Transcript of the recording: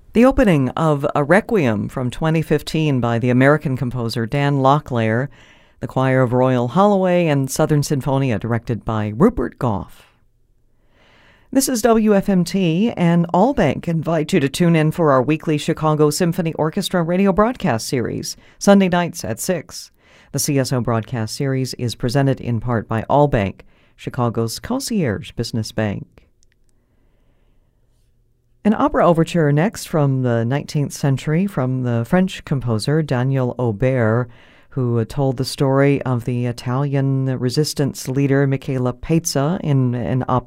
The opening of a Requiem from 2015 by the American composer Dan Locklear, the Choir of Royal Holloway, and Southern Sinfonia directed by Rupert Goff. This is WFMT, and Allbank invite you to tune in for our weekly Chicago Symphony Orchestra radio broadcast series, Sunday nights at 6. The CSO broadcast series is presented in part by Allbank, Chicago's concierge business bank. An opera overture next from the 19th century from the French composer Daniel Aubert, who told the story of the Italian resistance leader Michele Pezza in an